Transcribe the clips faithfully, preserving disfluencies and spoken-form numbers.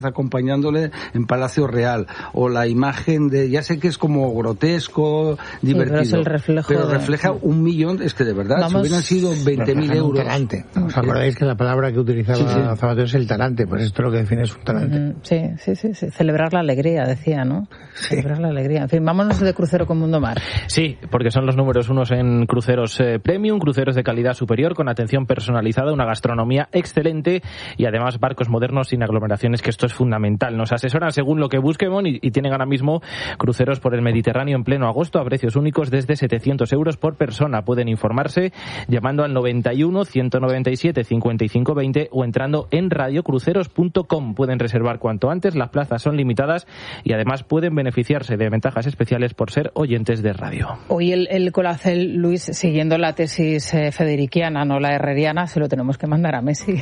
acompañándole en Palacio Real, o la imagen de, ya sé que es como grotesco, divertido, sí, pero, es el reflejo pero de... refleja un millón, es que de verdad, Vamos... si hubieran sido veinte mil euros. Un talante. ¿Os acordáis que la palabra que utilizaba sí, sí. Zapatero es el talante? Pues esto lo que define es un talante. Mm, sí, sí, sí, sí, celebrar la alegría, decía, ¿no? Sí. Celebrar la alegría. En fin, vámonos de crucero con Mundo Mar. Sí, porque son los números unos en cruceros eh, premium, cruceros de calidad superior, con atención personalizada, una gastronomía excelente y además barcos modernos sin aglomeraciones, que esto es fundamental. Nos asesoran según lo que busquemos y, y tienen ahora mismo cruceros por el Mediterráneo en pleno agosto a precios únicos desde setecientos euros por persona. Pueden informarse llamando al noventa y uno, ciento noventa y siete, cincuenta y cinco veinte o entrando en radiocruceros punto com. Pueden reservar cuanto antes, las plazas son limitadas y además pueden beneficiarse de ventajas especiales por ser oyentes de radio. Hoy el, el Colacel, Luis, siguiendo la tesis eh, federiciana, no la herreriana, se lo tenemos que mandar a Messi.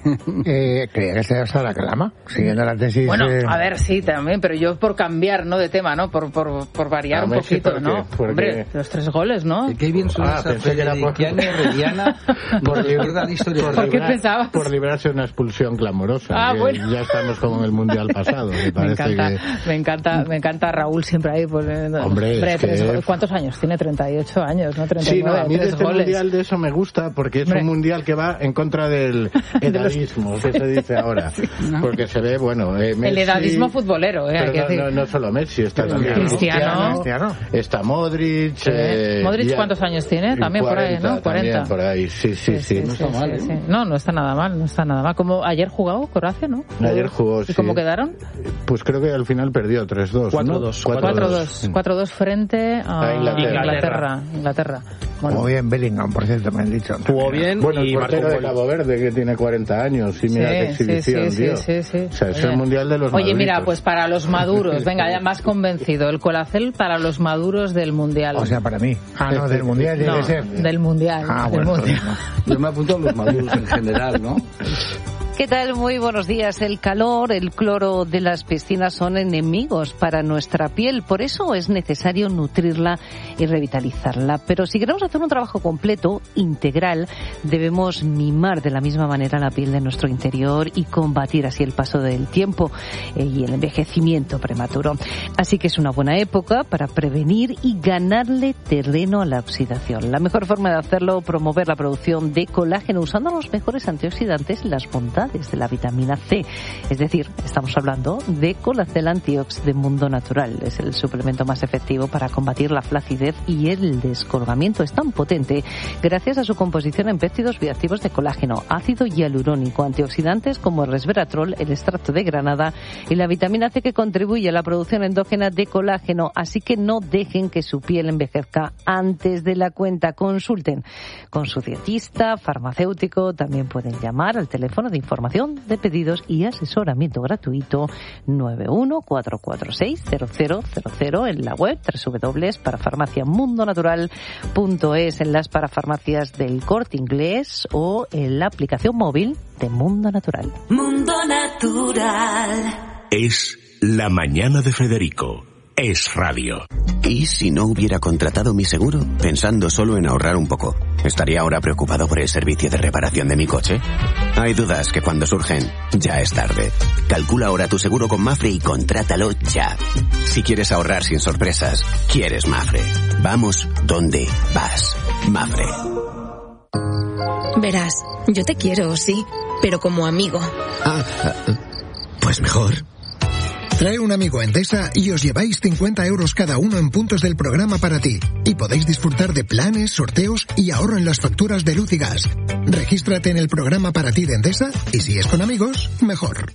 eh, creía que se hasta la calama, siguiendo la tesis... Bueno, eh... a ver, sí, también, pero yo por cambiar, ¿no?, de tema, ¿no?, por por, por variar a un Messi, poquito, ¿no? Porque... Hombre, los tres goles, ¿no? Qué bien suena ah, esa federiciana y herreriana. Por, la historia ¿Por, ¿Por qué pensabas? Por librarse de una expulsión clamorosa. Ah, bueno. Ya estamos como en el Mundial pasado. Me, me encanta, que... me encanta, me encanta Raúl siempre ahí. Pues, Hombre, hombre es tres, que... ¿cuántos años? Tiene treinta y ocho años, ¿no? treinta y nueve, sí, no, a mí de este goles. Mundial de eso me gusta porque es hombre. un Mundial que va en contra del edadismo, que se dice ahora. Sí, ¿no? Porque se ve, bueno... Eh, Messi, el edadismo futbolero, ¿eh? Pero hay que no, no, no solo Messi, está también Cristiano, Cristiano, está Modric... Sí. Eh, ¿Modric cuántos años tiene? También cuarenta, por ahí, ¿no? cuarenta. También por ahí, sí, sí, sí. sí, sí, sí no está sí, mal, sí, ¿eh? sí. No, no está nada mal, no está nada mal. Como ayer jugó Croacia, ¿no? Ayer jugó, ¿Y sí. cómo quedaron? Pues creo que al final perdió tres dos, cuatro dos. cuatro dos. cuatro dos frente a, a Inglaterra. Inglaterra. Inglaterra. Bueno. Jugó bien Bellingham, por cierto, me han dicho. Jugó bien bueno, y el portero de Marco Cabo Verde, que tiene cuarenta años, y mira sí, qué exhibición, sí, sí, tío. Sí, sí, sí. O sea, es Oye. el mundial de los Oye, maduritos. mira, pues para los maduros, venga, ya más convencido, el Colacel para los maduros del mundial. O sea, para mí. Ah, no, del mundial tiene no, que ser. del mundial. Ah, del bueno, mundial. Yo me apunto a los maduros en general, ¿no? ¿Qué tal? Muy buenos días. El calor, el cloro de las piscinas son enemigos para nuestra piel. Por eso es necesario nutrirla y revitalizarla. Pero si queremos hacer un trabajo completo, integral, debemos mimar de la misma manera la piel de nuestro interior y combatir así el paso del tiempo y el envejecimiento prematuro. Así que es una buena época para prevenir y ganarle terreno a la oxidación. La mejor forma de hacerlo, promover la producción de colágeno usando los mejores antioxidantes y las bondades de la vitamina C. Es decir, estamos hablando de Colacel Antiox de Mundo Natural. Es el suplemento más efectivo para combatir la flacidez y el descolgamiento. Es tan potente gracias a su composición en péptidos bioactivos de colágeno, ácido hialurónico, antioxidantes como el resveratrol, el extracto de granada y la vitamina C, que contribuye a la producción endógena de colágeno. Así que no dejen que su piel envejezca antes de la cuenta. Consulten con su dietista, farmacéutico. También pueden llamar al teléfono de información de pedidos y asesoramiento gratuito nueve uno cuatro cuatro seis cero cero cero cero en la web doble u doble u doble u punto parafarmacia mundo natural punto es, en las parafarmacias del Corte Inglés o en la aplicación móvil de Mundo Natural. Mundo Natural. Es la mañana de Federico. Es radio. ¿Y si no hubiera contratado mi seguro? Pensando solo en ahorrar un poco. ¿Estaría ahora preocupado por el servicio de reparación de mi coche? Hay dudas que cuando surgen, ya es tarde. Calcula ahora tu seguro con Mafre y contrátalo ya. Si quieres ahorrar sin sorpresas, quieres Mafre. Vamos donde vas. Mafre. Verás, yo te quiero, sí, pero como amigo. Ah, pues mejor. Trae un amigo a Endesa y os lleváis cincuenta euros cada uno en puntos del programa para ti. Y podéis disfrutar de planes, sorteos y ahorro en las facturas de luz y gas. Regístrate en el programa para ti de Endesa y si es con amigos, mejor.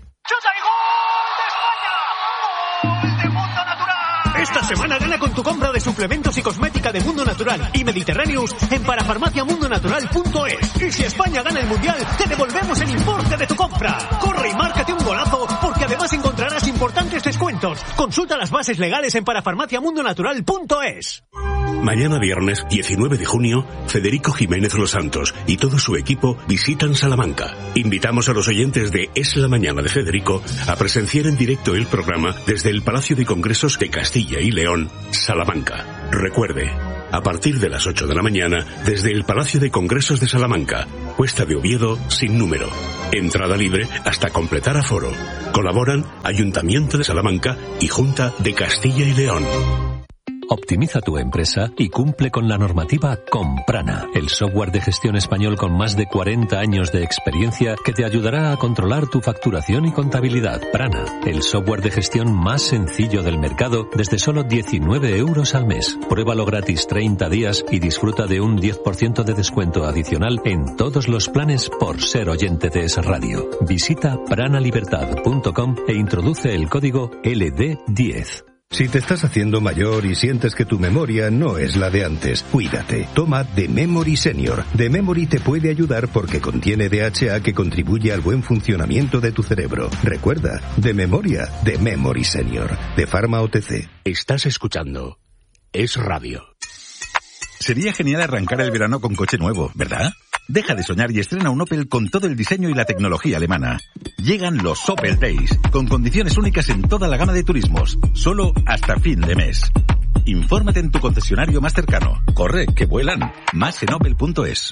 Esta semana gana con tu compra de suplementos y cosmética de Mundo Natural y Mediterráneos en parafarmacia mundo natural punto es. Y si España gana el Mundial, te devolvemos el importe de tu compra. Corre y márcate un golazo, porque además encontrarás importantes descuentos. Consulta las bases legales en parafarmacia mundo natural punto es. Mañana viernes diecinueve de junio, Federico Jiménez Los Santos y todo su equipo visitan Salamanca. Invitamos a los oyentes de Es la Mañana de Federico a presenciar en directo el programa desde el Palacio de Congresos de Castilla y León, Salamanca. Recuerde, a partir de las ocho de la mañana desde el Palacio de Congresos de Salamanca, Cuesta de Oviedo sin número. Entrada libre hasta completar aforo. Colaboran Ayuntamiento de Salamanca y Junta de Castilla y León. Optimiza tu empresa y cumple con la normativa con Prana, el software de gestión español con más de cuarenta años de experiencia que te ayudará a controlar tu facturación y contabilidad. Prana, el software de gestión más sencillo del mercado desde solo diecinueve euros al mes. Pruébalo gratis treinta días y disfruta de un diez por ciento de descuento adicional en todos los planes por ser oyente de Es Radio. Visita pranalibertad punto com e introduce el código L D diez. Si te estás haciendo mayor y sientes que tu memoria no es la de antes, cuídate. Toma The Memory Senior. The Memory te puede ayudar porque contiene D H A que contribuye al buen funcionamiento de tu cerebro. Recuerda, de memoria, The Memory Senior. De Pharma O T C. Estás escuchando Es Radio. Sería genial arrancar el verano con coche nuevo, ¿verdad? Deja de soñar y estrena un Opel con todo el diseño y la tecnología alemana. Llegan los Opel Days, con condiciones únicas en toda la gama de turismos, solo hasta fin de mes. Infórmate en tu concesionario más cercano. Corre, que vuelan. Más en opel punto es.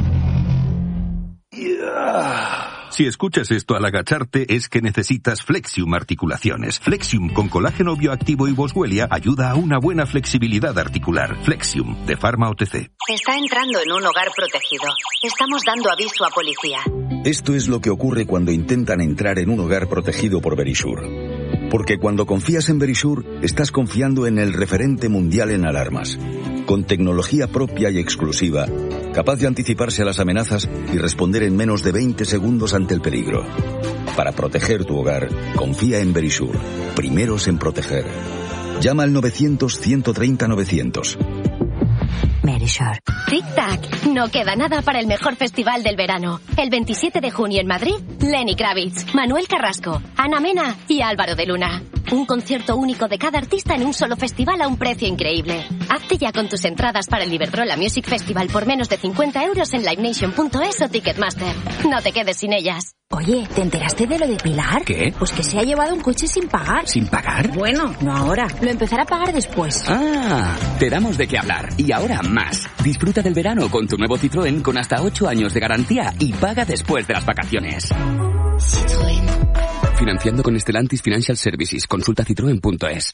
Si escuchas esto al agacharte es que necesitas Flexium Articulaciones. Flexium con colágeno bioactivo y boswellia ayuda a una buena flexibilidad articular. Flexium, de Pharma O T C. Está entrando en un hogar protegido. Estamos dando aviso a policía. Esto es lo que ocurre cuando intentan entrar en un hogar protegido por Verisure. Porque cuando confías en Verisure, estás confiando en el referente mundial en alarmas. Con tecnología propia y exclusiva, capaz de anticiparse a las amenazas y responder en menos de veinte segundos ante el peligro. Para proteger tu hogar, confía en Verisure. Primeros en proteger. Llama al novecientos, ciento treinta, novecientos. Verisure. Tic-tac, no queda nada para el mejor festival del verano. El veintisiete de junio en Madrid, Lenny Kravitz, Manuel Carrasco, Ana Mena y Álvaro de Luna. Un concierto único de cada artista en un solo festival a un precio increíble. Hazte ya con tus entradas para el Iberdrola Music Festival por menos de cincuenta euros en live nation punto es o Ticketmaster. No te quedes sin ellas. Oye, ¿te enteraste de lo de Pilar? ¿Qué? Pues que se ha llevado un coche sin pagar. ¿Sin pagar? Bueno, no ahora. Lo empezará a pagar después. Ah, te damos de qué hablar. Y ahora más. Disfruta del verano con tu nuevo Citroën con hasta ocho años de garantía y paga después de las vacaciones. Citroën. Financiando con Stellantis Financial Services. Consulta citroen punto es.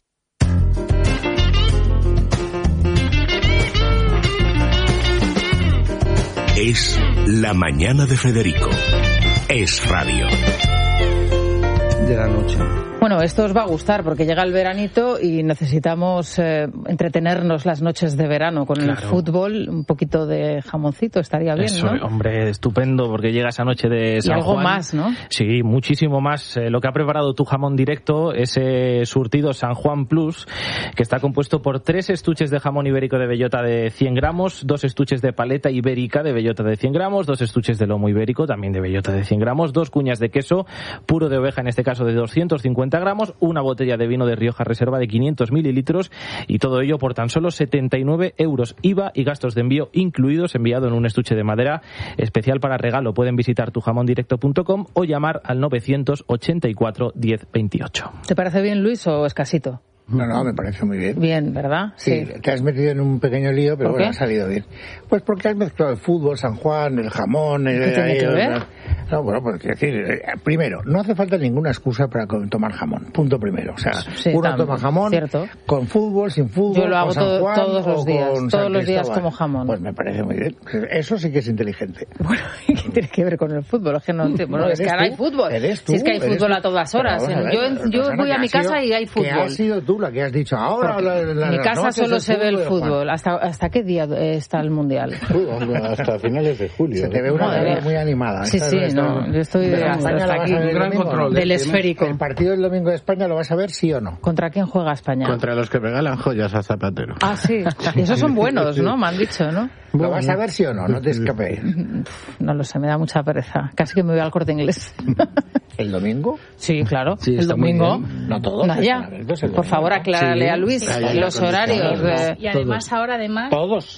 Es la mañana de Federico. Es Radio. De la noche. Bueno, esto os va a gustar porque llega el veranito y necesitamos eh, entretenernos las noches de verano con claro. el fútbol, un poquito de jamoncito, estaría bien, Eso, ¿no? Hombre, estupendo, porque llega esa noche de San Juan. Y algo Juan. más, ¿no? Sí, muchísimo más. Eh, lo que ha preparado tu jamón directo, ese surtido San Juan Plus, que está compuesto por tres estuches de jamón ibérico de bellota de cien gramos, dos estuches de paleta ibérica de bellota de cien gramos, dos estuches de lomo ibérico también de bellota de cien gramos, dos cuñas de queso puro de oveja, en este caso de doscientos cincuenta gramos, una botella de vino de Rioja Reserva de quinientos mililitros y todo ello por tan solo setenta y nueve euros, I V A y gastos de envío incluidos, enviado en un estuche de madera especial para regalo. Pueden visitar tu jamón directo punto com o llamar al novecientos ochenta y cuatro diez veintiocho. ¿Te parece bien, Luis, o escasito? No, no, me parece muy bien. Bien, ¿verdad? Sí, sí. Te has metido en un pequeño lío, pero bueno, ha salido bien. Pues porque has mezclado el fútbol, San Juan, el jamón... El, ¿Qué tiene el, que ver? el, no, bueno, pues decir, primero, no hace falta ninguna excusa para tomar jamón, punto primero. O sea, sí, uno tam, toma jamón cierto. con fútbol, sin fútbol, yo lo hago con San Juan, todos los días, todos los días como jamón. Pues me parece muy bien. Eso sí que es inteligente. Bueno, ¿y qué tiene que ver con el fútbol? Es que no entiendo. Bueno, no, es que ahora hay fútbol. Eres tú, si es que hay fútbol tú. a todas horas. Ver, yo ver, yo voy a mi casa sido, y hay fútbol. Que has sido tú la que has dicho ahora. La, la, mi casa solo se ve el fútbol. fútbol. ¿Hasta, ¿Hasta qué día está el Mundial? Hasta finales de julio. Se te ve una cara muy animada. Sí, sí, no, yo estoy de hasta aquí. Un gran control del esférico. ¿El partido del domingo de España lo vas a ver, sí o no? ¿Contra quién juega España? Contra los que regalan joyas a Zapatero. Ah, sí. Y esos son buenos, ¿no? Me han dicho, ¿no? ¿Lo vas a ver, sí o no? No te escapéis. No lo sé, me da mucha pereza. Casi que me voy al Corte Inglés. ¿El domingo? Sí, claro. Sí, el domingo. No todos. No, ya. Por favor, aclárale sí. a Luis sí, los horarios. De... Y además, todos. ahora además... Todos.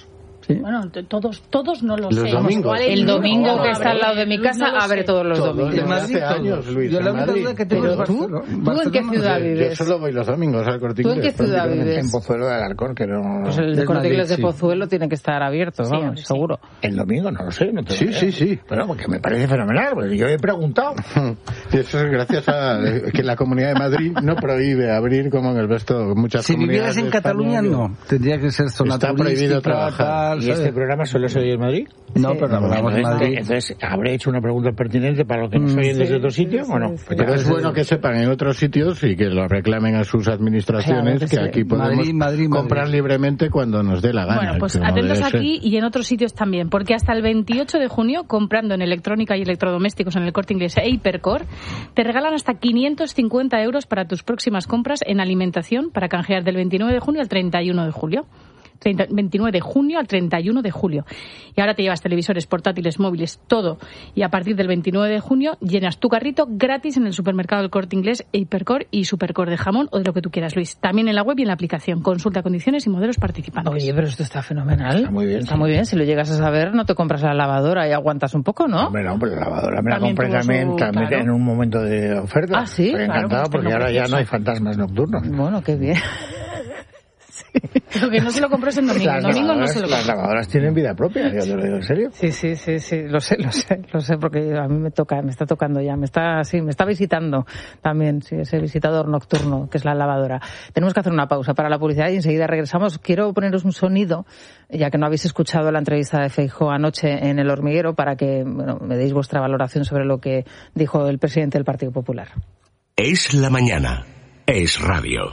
Sí. Bueno, todos todos no lo los sé. Domingos. El domingo que está al lado de mi casa no abre todos los Todos, domingos. desde hace años, Luis, Yo en la única Madrid. duda que tengo es Pero tú, Barcelona. ¿tú en qué ciudad Yo vives? solo voy los domingos al Corte ¿Tú en Inglés, qué ciudad prácticamente. vives? En Pozuelo de Alarcón, que no... Pues el de Es Corte Madrid, Inglés de sí. Pozuelo tiene que estar abierto, Sí, vamos, sí. seguro. El domingo, no lo sé. No te Sí, lo sí, sé. sí. Bueno, porque me parece fenomenal, porque yo he preguntado. Y eso es gracias a que la Comunidad de Madrid no prohíbe abrir como en el resto muchas Si comunidades vivieras en de Cataluña, España, no. Tendría que ser zona está turística, prohibido trabajar. tal, ¿Y ¿sabes? este programa solo se oye en Madrid? No, pero Bueno, hablamos de entonces, Madrid. entonces, ¿habré hecho una pregunta pertinente para los que nos Mm, oyen sí, desde otro sí, sitio sí, o no? sí. Pues ya es bueno que sepan en otros sitios y que lo reclamen a sus administraciones, Claro que que sí. aquí podemos Madrid, Madrid, comprar Madrid. libremente cuando nos dé la gana. Bueno, pues como atentos debe ser. aquí y en otros sitios también, porque hasta el veintiocho de junio, comprando en electrónica y electrodomésticos en el Corte Inglés e Hipercor, te regalan hasta quinientos cincuenta euros para tus próximas compras en alimentación para canjear del veintinueve de junio al treinta y uno de julio. treinta, veintinueve de junio al treinta y uno de julio. Y ahora te llevas televisores, portátiles, móviles, todo. Y a partir del veintinueve de junio llenas tu carrito gratis en el supermercado del Corte Inglés, Hipercor y Supercor de jamón o de lo que tú quieras, Luis. También en la web y en la aplicación. Consulta condiciones y modelos participantes. Oye, pero esto está fenomenal. Está muy bien, Está sí. muy bien. Si lo llegas a saber, no te compras la lavadora y aguantas un poco, ¿no? Hombre, no, pero la lavadora me la También compré tuvo también, su- también claro. en un momento de oferta. Ah, sí, Estoy claro, encantado pues porque ahora ya tecnoprecioso. no hay fantasmas nocturnos. Bueno, qué bien. Lo que no se lo compres en domingo. Las En domingo no lavadoras, se lo las compres. lavadoras tienen vida propia, yo te lo digo en serio. Sí, sí, sí, sí, lo sé, lo sé, lo sé, porque a mí me toca, me está tocando ya, me está, sí, me está visitando también, sí, ese visitador nocturno que es la lavadora. Tenemos que hacer una pausa para la publicidad y enseguida regresamos. Quiero poneros un sonido, ya que no habéis escuchado la entrevista de Feijóo anoche en El Hormiguero, para que, bueno, me deis vuestra valoración sobre lo que dijo el presidente del Partido Popular. Es la mañana. Es radio.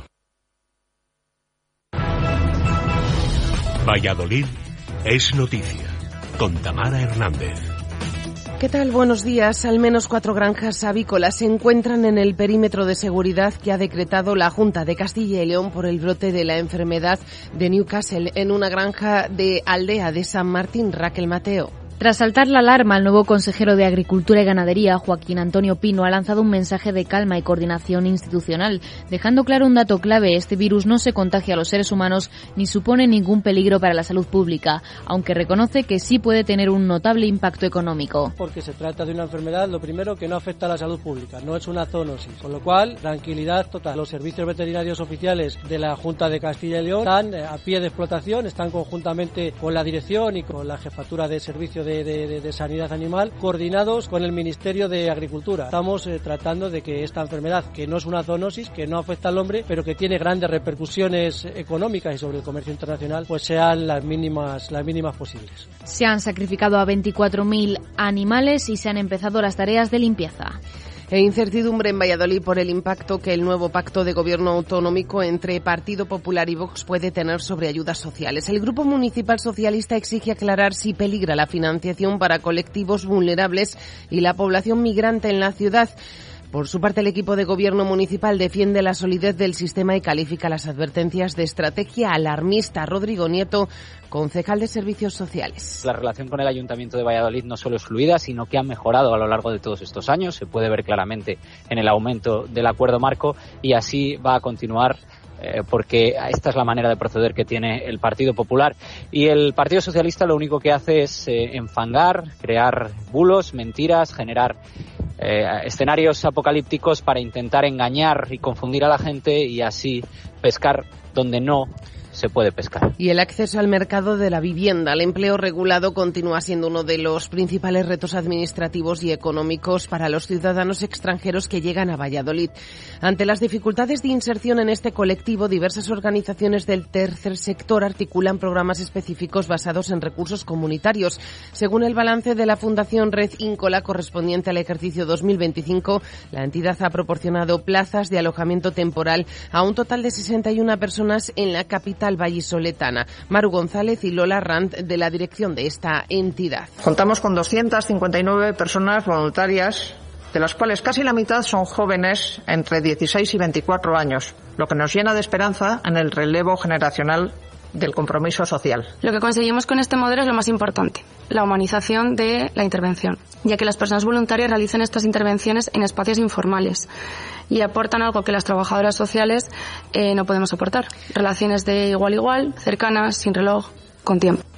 Valladolid es noticia. Con Tamara Hernández. ¿Qué tal? Buenos días. Al menos cuatro granjas avícolas se encuentran en el perímetro de seguridad que ha decretado la Junta de Castilla y León por el brote de la enfermedad de Newcastle en una granja de Aldea de San Martín. Raquel Mateo. Tras saltar la alarma, el nuevo consejero de Agricultura y Ganadería, Joaquín Antonio Pino, ha lanzado un mensaje de calma y coordinación institucional, dejando claro un dato clave: este virus no se contagia a los seres humanos ni supone ningún peligro para la salud pública, aunque reconoce que sí puede tener un notable impacto económico. Porque se trata de una enfermedad, lo primero, que no afecta a la salud pública, no es una zoonosis, con lo cual, tranquilidad total. Los servicios veterinarios oficiales de la Junta de Castilla y León están a pie de explotación, están conjuntamente con la dirección y con la jefatura de servicio de, de, de, de sanidad animal, coordinados con el Ministerio de Agricultura. Estamos eh, tratando de que esta enfermedad, que no es una zoonosis, que no afecta al hombre, pero que tiene grandes repercusiones económicas y sobre el comercio internacional, pues sean las mínimas, las mínimas posibles. Se han sacrificado a veinticuatro mil animales y se han empezado las tareas de limpieza. E incertidumbre en Valladolid por el impacto que el nuevo pacto de gobierno autonómico entre Partido Popular y Vox puede tener sobre ayudas sociales. El Grupo Municipal Socialista exige aclarar si peligra la financiación para colectivos vulnerables y la población migrante en la ciudad. Por su parte, el equipo de gobierno municipal defiende la solidez del sistema y califica las advertencias de estrategia alarmista. Rodrigo Nieto, concejal de Servicios Sociales. La relación con el Ayuntamiento de Valladolid no solo es fluida, sino que ha mejorado a lo largo de todos estos años. Se puede ver claramente en el aumento del acuerdo marco y así va a continuar, eh, porque esta es la manera de proceder que tiene el Partido Popular. Y el Partido Socialista lo único que hace es eh, enfangar, crear bulos, mentiras, generar Eh, escenarios apocalípticos para intentar engañar y confundir a la gente y así pescar donde no se puede pescar. Y el acceso al mercado de la vivienda, el empleo regulado, continúa siendo uno de los principales retos administrativos y económicos para los ciudadanos extranjeros que llegan a Valladolid. Ante las dificultades de inserción en este colectivo, diversas organizaciones del tercer sector articulan programas específicos basados en recursos comunitarios. Según el balance de la Fundación Red Íncola correspondiente al ejercicio dos mil veinticinco, la entidad ha proporcionado plazas de alojamiento temporal a un total de sesenta y una personas en la capital vallisoletana. Maru González y Lola Rand, de la dirección de esta entidad. Contamos con doscientas cincuenta y nueve personas voluntarias, de las cuales casi la mitad son jóvenes entre dieciséis y veinticuatro años, lo que nos llena de esperanza en el relevo generacional del compromiso social. Lo que conseguimos con este modelo es lo más importante, la humanización de la intervención, ya que las personas voluntarias realizan estas intervenciones en espacios informales y aportan algo que las trabajadoras sociales eh, no podemos aportar, relaciones de igual a igual, cercanas, sin reloj, con tiempo.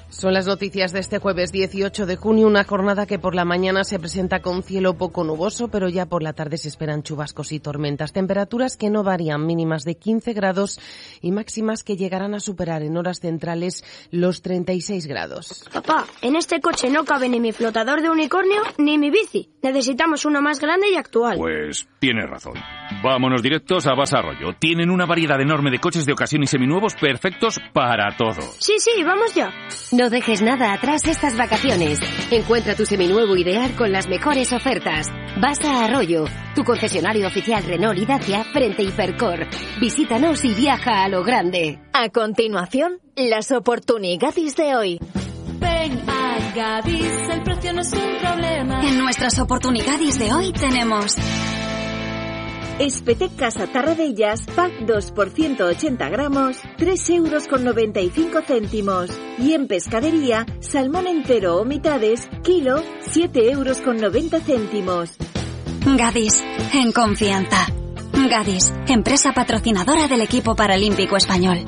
Son las noticias de este jueves dieciocho de junio, una jornada que por la mañana se presenta con cielo poco nuboso, pero ya por la tarde se esperan chubascos y tormentas. Temperaturas que no varían, mínimas de quince grados y máximas que llegarán a superar en horas centrales los treinta y seis grados. Papá, en este coche no cabe ni mi flotador de unicornio ni mi bici. Necesitamos uno más grande y actual. Pues tienes razón. Vámonos directos a Basa Arroyo. Tienen una variedad enorme de coches de ocasión y seminuevos perfectos para todo. Sí, sí, vamos ya. No dejes nada atrás estas vacaciones. Encuentra tu seminuevo ideal con las mejores ofertas. Basa Arroyo, tu concesionario oficial Renault y Dacia frente a Hipercor. Visítanos y viaja a lo grande. A continuación, las oportunidades de hoy. Ven a Gadis, el precio no es un problema. En nuestras oportunidades de hoy tenemos... Espetec Casa Tarradellas, pack dos por ciento ochenta gramos, tres euros con noventa y cinco céntimos. Y en pescadería, salmón entero o mitades, kilo, siete euros con noventa céntimos. Gadis, en confianza. Gadis, empresa patrocinadora del equipo paralímpico español.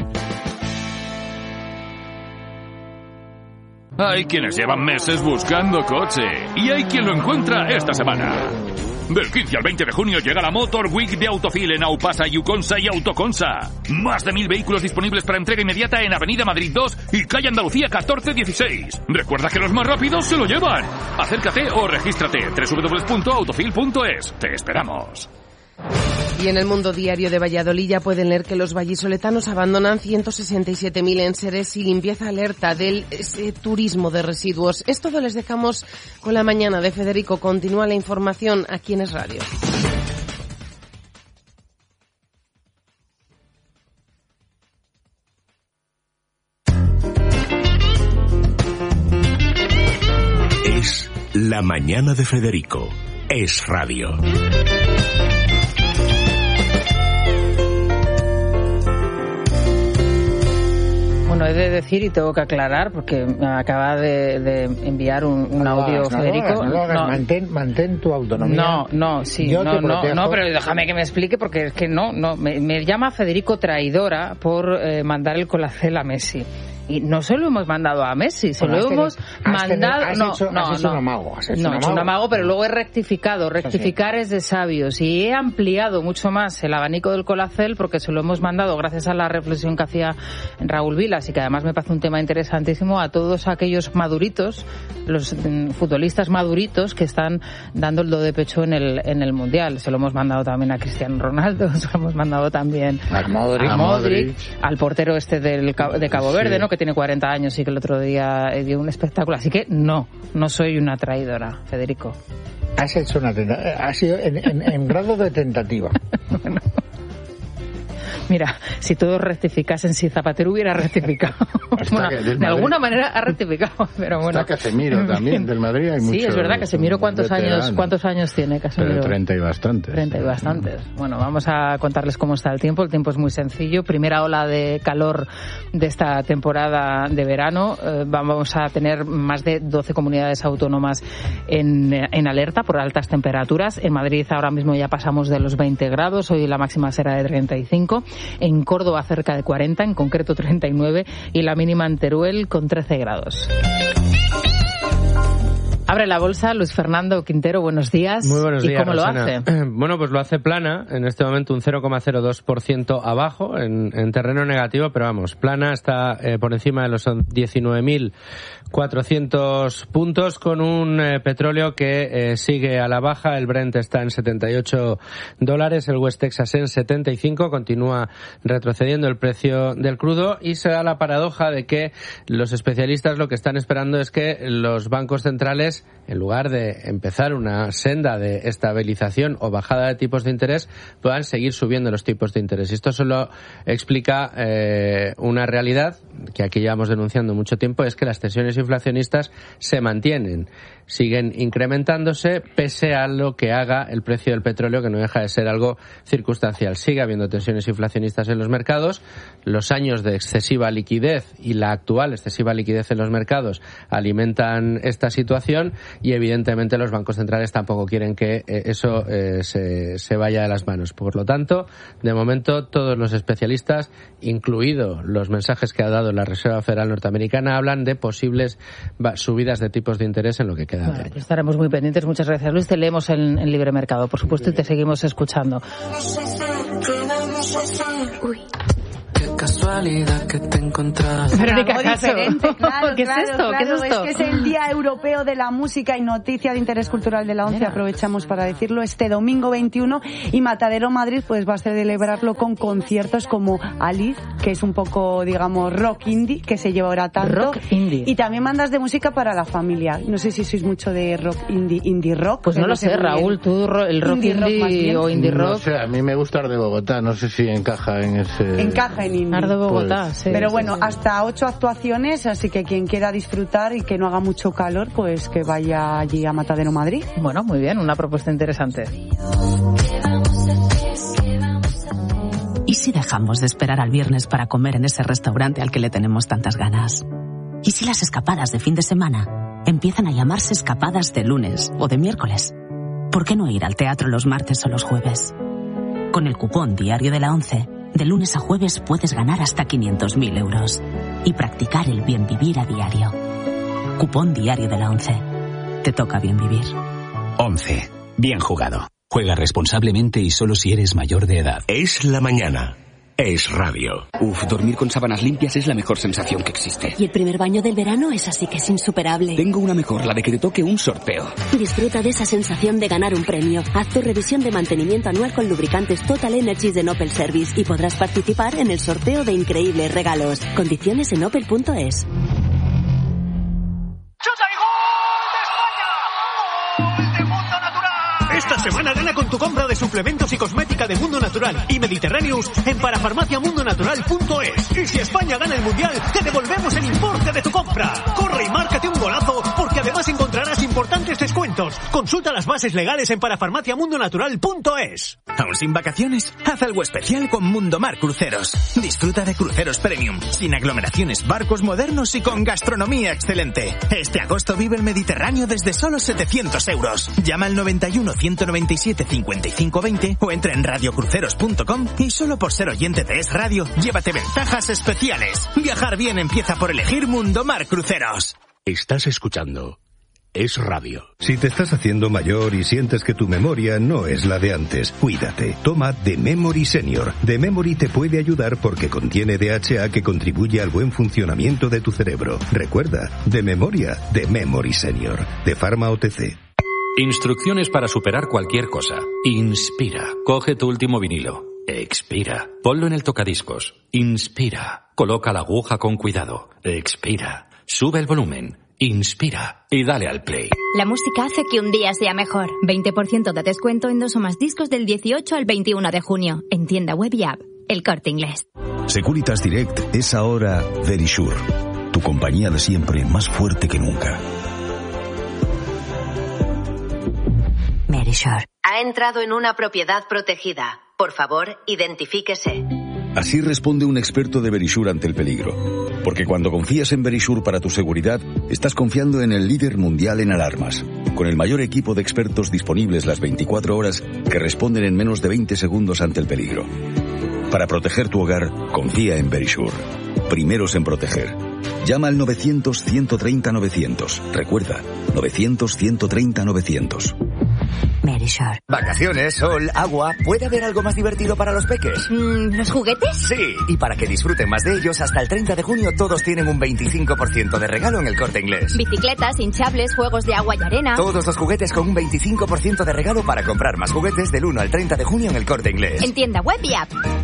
Hay quienes llevan meses buscando coche y hay quien lo encuentra esta semana. Del quince al veinte de junio llega la Motor Week de Autofil en Aupasa, Yuconsa y Autoconsa. Más de mil vehículos disponibles para entrega inmediata en Avenida Madrid dos y Calle Andalucía catorce dieciséis. Recuerda que los más rápidos se lo llevan. Acércate o regístrate. doble u doble u doble u punto autofil punto es. Te esperamos. Y en el Mundo Diario de Valladolid ya pueden leer que los vallisoletanos abandonan ciento sesenta y siete mil enseres y limpieza alerta del ese turismo de residuos. Es todo, les dejamos con la mañana de Federico. Continúa la información aquí en Es Radio. Es la mañana de Federico. Es Radio. Bueno, he de decir y tengo que aclarar, porque me acaba de, de enviar un, un no audio hagas, Federico. No, lo hagas, no, mantén, mantén tu autonomía. No, no, sí, Yo no, no, protejo. no, pero déjame que me explique, porque es que no, no, me, me llama Federico traidora por eh, mandar el colacel a Messi. Y no se lo hemos mandado a Messi, se bueno, lo hemos tenido, mandado... Has no, hecho, no, has hecho no, un amago. Has hecho no, un he hecho un amago, pero luego he rectificado. Rectificar sí. es de sabios. Y he ampliado mucho más el abanico del colacel porque se lo hemos mandado, gracias a la reflexión que hacía Raúl Vilas, y que además me parece un tema interesantísimo, a todos aquellos maduritos, los mm, futbolistas maduritos que están dando el do de pecho en el, en el Mundial. Se lo hemos mandado también a Cristiano Ronaldo, se lo hemos mandado también a Modric, a Modric, al portero este del, de Cabo Verde, sí. ¿no? Que tiene cuarenta años y que el otro día dio un espectáculo. Así que no, no soy una traidora, Federico. Has hecho una tentativa, has sido en, en, en grado de tentativa. Bueno. Mira, si todos rectificasen, si Zapatero hubiera rectificado. Bueno, de Madrid. Alguna manera ha rectificado, pero bueno. Está Casemiro también, del Madrid hay muchos. Sí, es verdad, Casemiro, ¿cuántos años, cuántos años tiene Casemiro? Pero treinta y bastantes. treinta y bastantes. Bueno, vamos a contarles cómo está el tiempo. El tiempo es muy sencillo. Primera ola de calor de esta temporada de verano. Eh, vamos a tener más de doce comunidades autónomas en, en alerta por altas temperaturas. En Madrid ahora mismo ya pasamos de los veinte grados. Hoy la máxima será de treinta y cinco. En Córdoba cerca de cuarenta, en concreto treinta y nueve, y la mínima en Teruel con trece grados. Abre la bolsa, Luis Fernando Quintero, buenos días. Muy buenos días, ¿Y cómo Rosana. lo hace? Bueno, pues lo hace plana, en este momento un cero coma cero dos por ciento abajo, en, en terreno negativo, pero vamos, plana, está eh, por encima de los diecinueve mil cuatrocientos puntos, con un eh, petróleo que eh, sigue a la baja. El Brent está en setenta y ocho dólares, el West Texas en setenta y cinco, continúa retrocediendo el precio del crudo, y se da la paradoja de que los especialistas lo que están esperando es que los bancos centrales, en lugar de empezar una senda de estabilización o bajada de tipos de interés, puedan seguir subiendo los tipos de interés. Y esto solo explica eh, una realidad que aquí llevamos denunciando mucho tiempo, es que las tensiones inflacionistas se mantienen, siguen incrementándose pese a lo que haga el precio del petróleo, que no deja de ser algo circunstancial. Sigue habiendo tensiones inflacionistas en los mercados, los años de excesiva liquidez y la actual excesiva liquidez en los mercados alimentan esta situación, inflación y evidentemente los bancos centrales tampoco quieren que eh, eso eh, se, se vaya de las manos. Por lo tanto, de momento todos los especialistas, incluido los mensajes que ha dado la Reserva Federal Norteamericana, hablan de posibles subidas de tipos de interés en lo que queda bueno, de año. Pues estaremos muy pendientes. Muchas gracias, Luis. Te leemos en, en Libre Mercado, por supuesto, y te seguimos escuchando. Uy. Qué casualidad que te encontrás. Verónica Algo Caso. diferente, claro, ¿Qué es claro, esto? claro. ¿Qué es esto? Es que es el Día Europeo de la Música y Noticia de Interés Cultural de la ONCE. Mira. Aprovechamos para decirlo este domingo veintiuno y Matadero Madrid pues va a celebrarlo con conciertos como Alice, que es un poco, digamos, rock indie, que se lleva ahora tanto. Rock indie. Y también bandas de música para la familia. No sé si sois mucho de rock indie, indie rock. Pues no lo sé, Raúl, tú el rock indie, indie rock indie o indie rock. No sé, a mí me gusta el de Bogotá, no sé si encaja en ese... Encaja en indie. Ar de Bogotá. Pues, Sí, pero sí, bueno, sí. hasta ocho actuaciones, así que quien quiera disfrutar y que no haga mucho calor, pues que vaya allí a Matadero Madrid. Bueno, muy bien, una propuesta interesante. ¿Y si dejamos de esperar al viernes para comer en ese restaurante al que le tenemos tantas ganas? ¿Y si las escapadas de fin de semana empiezan a llamarse escapadas de lunes o de miércoles? ¿Por qué no ir al teatro los martes o los jueves? Con el cupón diario de la ONCE, de lunes a jueves puedes ganar hasta quinientos mil euros y practicar el bien vivir a diario. Cupón diario de la ONCE. Te toca bien vivir. ONCE. Bien jugado. Juega responsablemente y solo si eres mayor de edad. Es la mañana. Es radio. Uf, dormir con sábanas limpias es la mejor sensación que existe. Y el primer baño del verano es así que es insuperable. Tengo una mejor, la de que te toque un sorteo. Disfruta de esa sensación de ganar un premio. Haz tu revisión de mantenimiento anual con lubricantes Total Energies de Opel Service y podrás participar en el sorteo de increíbles regalos. Condiciones en opel punto es. Esta semana gana con tu compra de suplementos y cosmética de Mundo Natural y Mediterráneos en parafarmacia mundo natural punto es. Y si España gana el Mundial, te devolvemos el importe de tu compra. Corre y márcate un golazo, porque además encontrarás importantes descuentos. Consulta las bases legales en parafarmacia mundo natural punto es. ¿Aún sin vacaciones? Haz algo especial con Mundomar Cruceros. Disfruta de cruceros premium, sin aglomeraciones, barcos modernos y con gastronomía excelente. Este agosto vive el Mediterráneo desde solo setecientos euros. Llama al noventa y uno, ciento noventa y siete, cincuenta y cinco veinte o entra en radio cruceros punto com y solo por ser oyente de Es Radio, llévate ventajas especiales. Viajar bien empieza por elegir Mundomar Cruceros. Estás escuchando Es Radio. Si te estás haciendo mayor y sientes que tu memoria no es la de antes, cuídate. Toma The Memory Senior. The Memory te puede ayudar porque contiene D H A que contribuye al buen funcionamiento de tu cerebro. Recuerda, de memoria, The Memory Senior. De Pharma O T C. Instrucciones para superar cualquier cosa. Inspira. Coge tu último vinilo. Expira. Ponlo en el tocadiscos. Inspira. Coloca la aguja con cuidado. Expira. Sube el volumen. Inspira. Y dale al play. La música hace que un día sea mejor. veinte por ciento de descuento en dos o más discos del dieciocho al veintiuno de junio. En tienda web y app. El Corte Inglés. Securitas Direct es ahora Verisure. Tu compañía de siempre, más fuerte que nunca. Verisure. Ha entrado en una propiedad protegida. Por favor, identifíquese. Así responde un experto de Verisure ante el peligro. Porque cuando confías en Verisure para tu seguridad, estás confiando en el líder mundial en alarmas. Con el mayor equipo de expertos disponibles las veinticuatro horas que responden en menos de veinte segundos ante el peligro. Para proteger tu hogar, confía en Verisure. Primeros en proteger. Llama al novecientos, ciento treinta, novecientos. Recuerda, novecientos, ciento treinta, novecientos. Verisure. Vacaciones, sol, agua. ¿Puede haber algo más divertido para los peques? Mm, ¿Los juguetes? Sí, y para que disfruten más de ellos, hasta el treinta de junio todos tienen un veinticinco por ciento de regalo en el Corte Inglés. Bicicletas, hinchables, juegos de agua y arena. Todos los juguetes con un veinticinco por ciento de regalo para comprar más juguetes del uno al treinta de junio en el Corte Inglés. En tienda web y app.